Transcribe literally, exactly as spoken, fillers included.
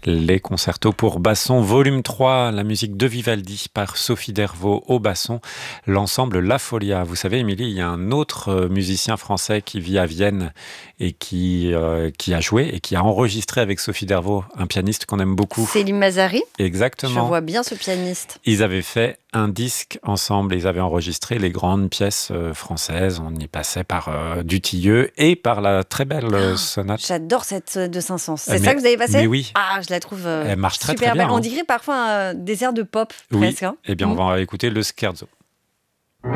Les concertos pour basson, volume trois, la musique de Vivaldi par Sophie Dervaux au basson, l'ensemble La Folia. Vous savez, Émilie, il y a un autre euh, musicien français qui vit à Vienne et qui, euh, qui a joué et qui a enregistré avec Sophie Dervaux, un pianiste qu'on aime beaucoup. Céline Mazari. Exactement. Je vois bien ce pianiste. Ils avaient fait un disque ensemble, ils avaient enregistré les grandes pièces euh, françaises. On y passait par euh, Dutilleux et par la très belle euh, sonate. J'adore cette de Saint-Saëns. C'est Euh, ça mais- que vous avez passé? mais oui. Ah, je la trouve euh, Elle marche très, super très bien, belle. On hein. dirait parfois euh, des airs de pop, Oui, presque. Hein. eh bien, on Mm. va écouter le scherzo.